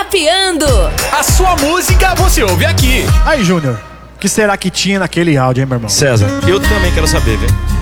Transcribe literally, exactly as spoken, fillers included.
Zapeando. A sua música você ouve aqui. Aí, Júnior, o que será que tinha naquele áudio, hein, meu irmão? César, eu também quero saber, velho.